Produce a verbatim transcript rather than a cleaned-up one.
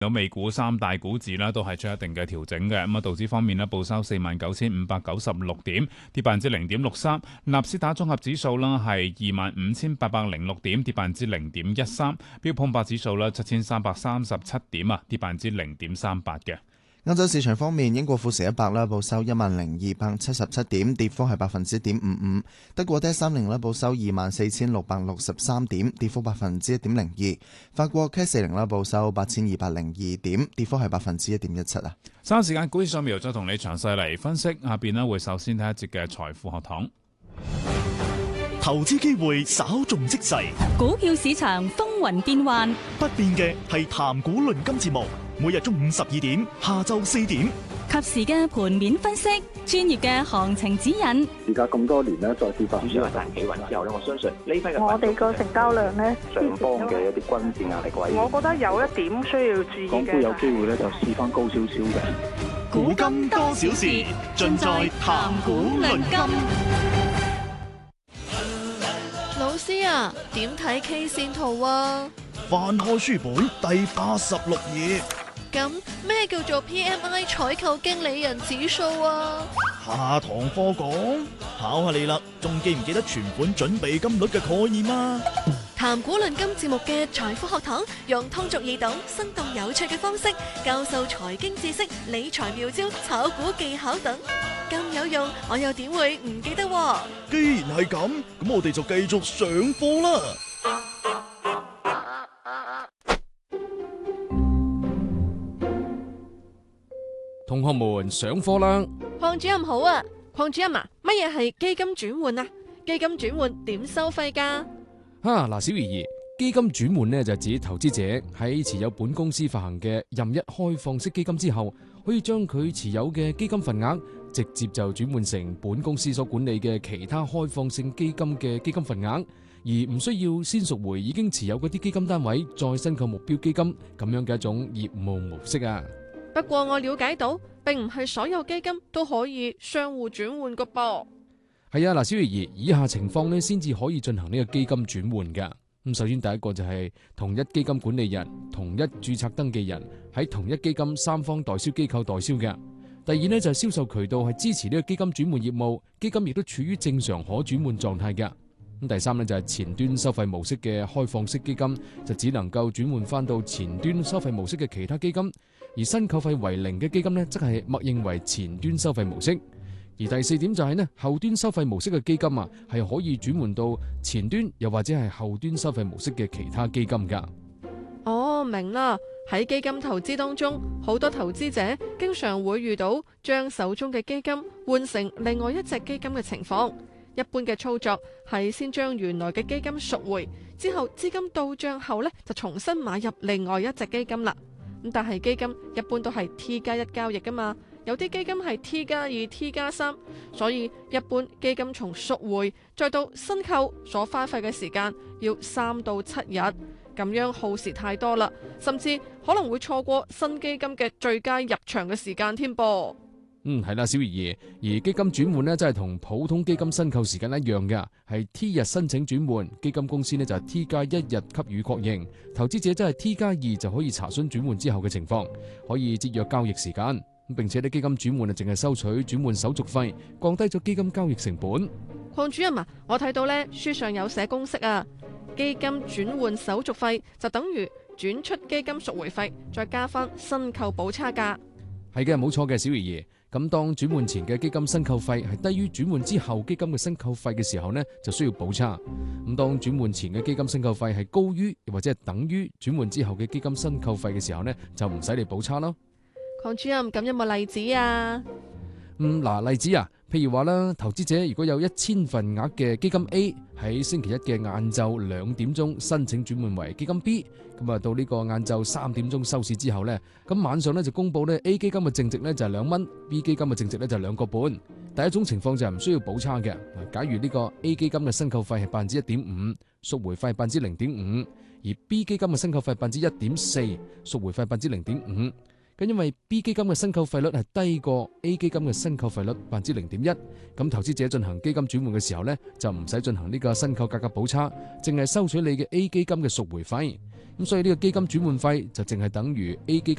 到美股三大股指啦，都係出一定嘅調整嘅。咁啊，道指方面咧，報收四萬九千五百九十六點，跌百分之零點六三。納斯達綜合指數啦係二萬五千八百零六點，跌百分之零點一三。標普五百指數啦七千三百三十七點啊，跌百分之零點三八嘅。 歐洲市場方面，英國富時一百啦報收一萬零二百七十七點，跌幅係百分之點五五。德國 D A X 三十啦報收二萬四千六百六十三點，跌幅百分之一點零二。法國 C A C 四十啦報收八千二百零二點，跌幅係百分之一點一七啊。 三時間股市掃描再同你詳細嚟分析，下邊呢會首先睇一節嘅財富學堂。 投資機會稍縱即逝， 股票市場風雲變幻， 不變嘅係談股論金節目，每日中午十二點，下晝四點， 及時嘅盤面分析，專業嘅行情指引。 而家咁多年咧，再次發主要係大企穩之後咧，我相信呢批嘅我哋個成交量咧， 上方嘅一啲均線壓力位， 我覺得有一點需要注意嘅。 港股有機會咧就試翻高少少嘅。 股金多少事，盡在談股論金。 老師啊，點睇 K 線圖啊？ 翻開書本第八十六頁。 咁咩叫做 P M I 採購經理人指數啊？ 下堂課講，考下你啦，仲記唔記得存款準備金率嘅概念啊？ 談股論金節目嘅財富學堂，用通俗易懂、生動有趣嘅方式教授財經知識、理財妙招、炒股技巧等，咁有用，我又點會唔記得喎？ 既然係咁，咁我哋就繼續上課啦。 同學們上課啦！ 鄺主任好啊，鄺主任啊，乜嘢係基金轉換啊？基金轉換點收費㗎？ 哈嗱，小怡兒，基金轉換呢就指投資者喺持有本公司發行嘅任一開放式基金之後，可以將佢持有嘅基金份額直接就轉換成本公司所管理嘅其他開放性基金嘅基金份額，而唔需要先贖回已經持有嗰啲基金單位，再申購目標基金咁樣嘅一種業務模式啊。 不過我了解到，並唔係所有基金都可以相互轉換㗎噃。 係啊，嗱，小怡兒，以下情況呢先至可以進行呢個基金轉換㗎。咁首先第一個就係同一基金管理人、同一註冊登記人喺同一基金三方代銷機構代銷嘅。第二呢就係銷售渠道係支持呢個基金轉換業務，基金亦都處於正常可轉換狀態嘅。咁第三呢就係前端收費模式嘅開放式基金，就只能夠轉換翻到前端收費模式嘅其他基金。而新購費為零嘅基金呢，則係默認為前端收費模式。而第四點就係呢，後端收費模式嘅基金啊，係可以轉換到前端又或者係後端收費模式嘅其他基金噶。 哦，明啦。喺基金投資當中，好多投資者經常會遇到將手中嘅基金換成另外一隻基金嘅情況。一般嘅操作係先將原來嘅基金贖回，之後資金到帳後呢，就重新買入另外一隻基金啦。咁但係基金一般都係 T 加一交易噶嘛，有啲基金係 T 加二、T 加三，所以一般基金從贖回再到申購所花費嘅時間要三到七日，咁樣耗時太多啦，甚至可能會錯過新基金嘅最佳入場嘅時間添噃。 嗯，係啦，小怡兒，而基金轉換呢，真係同普通基金申購時間一樣嘅，係 T 日申請轉換，基金公司呢就係 T 加一日給予確認，投資者真係 T 加二就可以查詢轉換之後嘅情況，可以節約交易時間，並且啲基金轉換啊淨係收取轉換手續費，降低咗基金交易成本。 鄺主任啊，我睇到呢書上有寫公式啊，基金轉換手續費就等於轉出基金贖回費，再加翻申購補差價。 係嘅，冇錯嘅，小怡兒。咁當轉換前嘅基金申購費係低於轉換之後基金嘅申購費嘅時候呢，就需要補差。咁當轉換前嘅基金申購費係高於或者係等於轉換之後嘅基金申購費嘅時候呢，就唔使你補差咯。 鄺主任，咁有冇例子啊？ 嗯，嗱，例子啊，譬如話啦，投資者如果有一千份額嘅基金 A 喺星期一嘅晏晝兩點鐘申請轉換為基金 B， 咁啊到呢個晏晝三點鐘收市之後呢，咁晚上呢就公布呢 A 基金嘅淨值呢就係兩蚊 ，B 基金嘅淨值呢就係兩個半。第一種情況就係唔需要補差嘅。假如呢個 A 基金嘅申購費係百分之一點五，贖回費百分之零點五，而 B 基金嘅申購費百分之一點四，贖回費百分之零點五。咁因為 B 基金嘅申購費率係低過 A 基金嘅申購費率百分之零點一，咁投資者進行基金轉換嘅時候呢，就唔使進行呢個申購價格補差，淨係收取你嘅 A 基金嘅贖回費。 咁所以呢個基金轉換費就淨係等於 A 基金